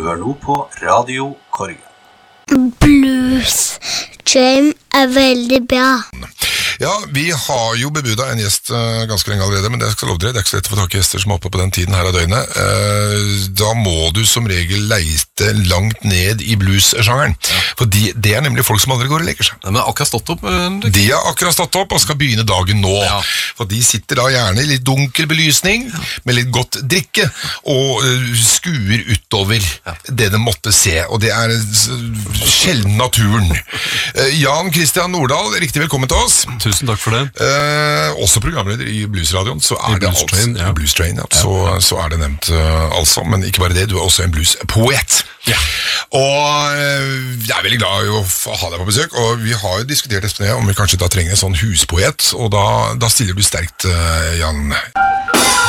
hører nå på Radio Korgen. Blues Train veldig bra. Ja, vi har jo bebudet en gjest ganske lenge allerede, men det skal love dere, det er ikke så lett å få tak i gjester som er oppe på den tiden her av døgnet. Da må du som regel leite langt ned i blues-sjangeren, for det er nemlig folk som aldri går og leker seg. Men akkurat stått opp? De har akkurat stått opp og skal begynne dagen nå, for de sitter da gjerne i litt dunkel belysning, med litt godt drikke, og skuer utover det de måtte se, og det er sjelden naturen. Jan Christian Nordahl, riktig velkommen til oss. Tusen takk for det. Også programleder i Bluesradioen, så er det Blues Train, så er det nevnt altså, men ikke bare det, du er også en bluespoet. Ja. Og jeg er veldig glad i å ha deg på besøk, og vi har jo diskutert Espen om vi kanskje da trenger en sånn huspoet, og da stiller du sterkt, Jan.